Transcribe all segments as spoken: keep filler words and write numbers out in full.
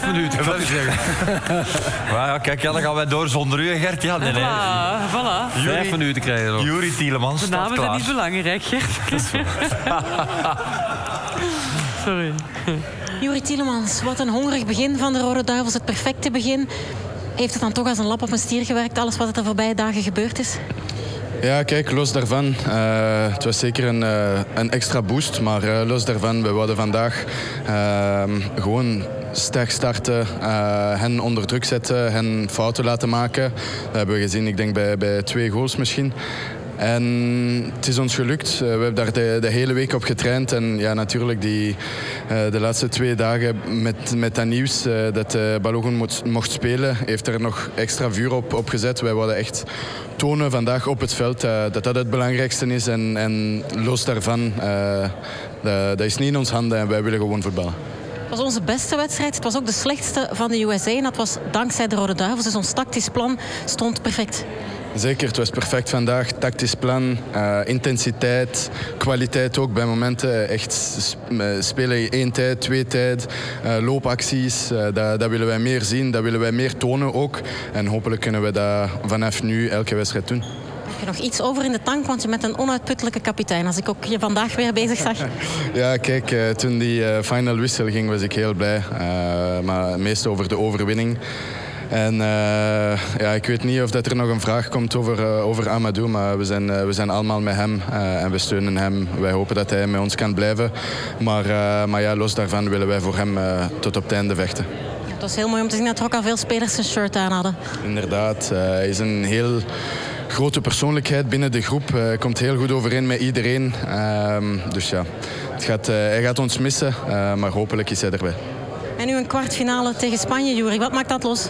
Vijf minuten, dat is zeggen. Maar ja, kijk, ja, dan gaan wij door zonder u en Gert. Ja, nee, nee. Voilà, voilà. Yuri, Vijf minuten krijgen we nog. Yuri Tielemans De staat namen zijn klaar. niet belangrijk, Gert. Sorry. Yuri Tielemans, wat een hongerig begin van de Rode Duivels. Het perfecte begin. Heeft het dan toch als een lap op een stier gewerkt, alles wat er de voorbije dagen gebeurd is? Ja, kijk, los daarvan. Uh, het was zeker een, uh, een extra boost. Maar uh, los daarvan, we wilden vandaag uh, gewoon sterk starten. Uh, hen onder druk zetten, hen fouten laten maken. Dat hebben we gezien, ik denk bij, bij twee goals misschien. En het is ons gelukt. Uh, we hebben daar de, de hele week op getraind. En ja, natuurlijk die, uh, de laatste twee dagen met, met dat nieuws uh, dat uh, Balogun mocht, mocht spelen, heeft er nog extra vuur op, op gezet. Wij wilden echt tonen vandaag op het veld uh, dat dat het belangrijkste is. En, en los daarvan, uh, dat, dat is niet in ons handen en wij willen gewoon voetballen. Het was onze beste wedstrijd. Het was ook de slechtste van de U S A. En dat was dankzij de Rode Duivels. Dus ons tactisch plan stond perfect. Zeker, het was perfect vandaag. Tactisch plan, uh, intensiteit, kwaliteit ook bij momenten. Echt spelen één tijd, twee tijd, uh, loopacties. Uh, dat, dat willen wij meer zien, dat willen wij meer tonen ook. En hopelijk kunnen we dat vanaf nu elke wedstrijd doen. Heb je nog iets over in de tank? Want je bent een onuitputtelijke kapitein. Als ik ook je vandaag weer bezig zag. Ja, kijk, uh, toen die uh, final wissel ging was ik heel blij. Uh, maar meest over de overwinning. En uh, ja, ik weet niet of dat er nog een vraag komt over, uh, over Amadou, maar we zijn, uh, we zijn allemaal met hem uh, en we steunen hem. Wij hopen dat hij met ons kan blijven. Maar, uh, maar ja, los daarvan willen wij voor hem uh, tot op het einde vechten. Ja, het was heel mooi om te zien dat er ook al veel spelers zijn shirt aan hadden. Inderdaad, uh, hij is een heel grote persoonlijkheid binnen de groep. Hij uh, komt heel goed overeen met iedereen. Uh, dus ja, het gaat, uh, hij gaat ons missen, uh, maar hopelijk is hij erbij. En nu een kwartfinale tegen Spanje, Yuri. Wat maakt dat los?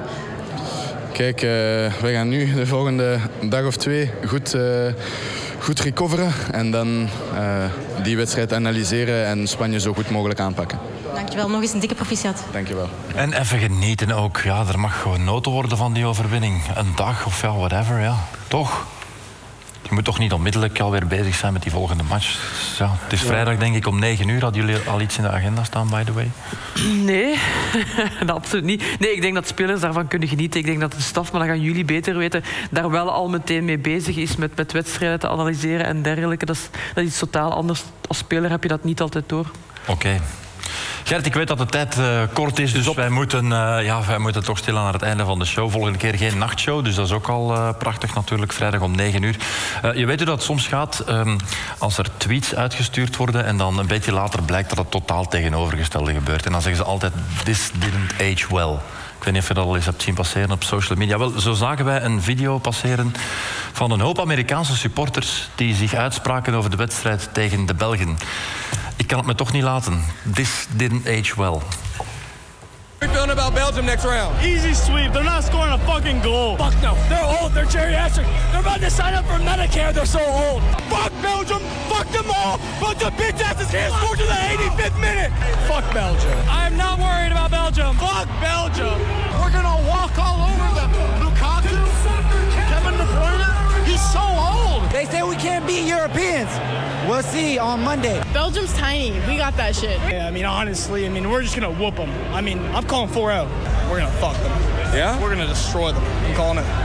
Kijk, uh, we gaan nu de volgende dag of twee goed, uh, goed recoveren. En dan uh, die wedstrijd analyseren en Spanje zo goed mogelijk aanpakken. Dankjewel, nog eens een dikke proficiat. Dankjewel. En even genieten ook. Ja, er mag genoten worden van die overwinning. Een dag of ja, whatever, ja. Toch? Je moet toch niet onmiddellijk alweer bezig zijn met die volgende match. Dus ja, het is vrijdag denk ik om negen uur. Hadden jullie al iets in de agenda staan, by the way? Nee, absoluut niet. Nee, ik denk dat spelers daarvan kunnen genieten. Ik denk dat de staf, maar dat gaan jullie beter weten, daar wel al meteen mee bezig is met, met wedstrijden te analyseren en dergelijke. Dat is, dat is iets totaal anders. Als speler heb je dat niet altijd door. Oké. Okay. Gert, ik weet dat de tijd uh, kort is, dus wij moeten, uh, ja, wij moeten toch stilaan naar het einde van de show. Volgende keer geen nachtshow, dus dat is ook al uh, prachtig natuurlijk. Vrijdag om negen uur. Uh, je weet hoe dat soms gaat um, als er tweets uitgestuurd worden en dan een beetje later blijkt dat het totaal tegenovergestelde gebeurt. En dan zeggen ze altijd, this didn't age well. Ik weet niet of je dat al eens hebt zien passeren op social media. Wel, zo zagen wij een video passeren van een hoop Amerikaanse supporters die zich uitspraken over de wedstrijd tegen de Belgen. Ik kan het me toch niet laten. This didn't age well. How are you feeling about Belgium next round? Easy sweep. They're not scoring a fucking goal. Fuck no. They're old. They're geriatric. They're about to sign up for Medicare. They're so old. Fuck Belgium. Fuck them all. But the bitch asses can't score to the eighty-fifth minute. Fuck Belgium. I am not worried about Belgium. Fuck Belgium. We're gonna walk all over them. Lukaku, Kevin De Bruyne. He's so old. They say we can't beat Europeans. We'll see on Monday. Belgium's tiny. We got that shit. Yeah, I mean, honestly, I mean, we're just gonna whoop them. I mean, I'm calling four oh. We're gonna fuck them. Yeah? We're gonna destroy them. I'm calling it.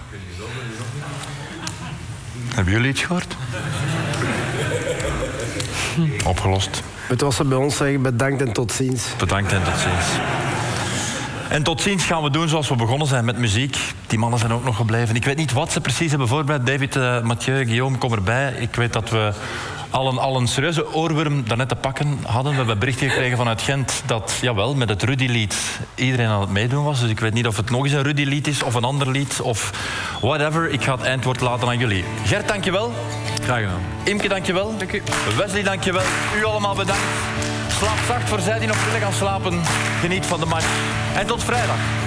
Hebben jullie iets gehoord? Opgelost. Het was er bij ons zeggen, bedankt en tot ziens. Bedankt en tot ziens. En tot ziens gaan we doen zoals we begonnen zijn met muziek. Die mannen zijn ook nog gebleven. Ik weet niet wat ze precies hebben voorbereid. David, uh, Mathieu, Guillaume, kom erbij. Ik weet dat we al een, al een serieuze oorworm daarnet te pakken hadden. We hebben een berichtje gekregen vanuit Gent dat, jawel, met het Rudy-lied iedereen aan het meedoen was. Dus ik weet niet of het nog eens een Rudy-lied is of een ander lied of whatever. Ik ga het eindwoord laten aan jullie. Gert, dankjewel. Graag gedaan. Imke, dankjewel. Dank u. Wesley, dankjewel. U allemaal bedankt. Slaap zacht voor zij die nog willen gaan slapen. Geniet van de match. En tot vrijdag.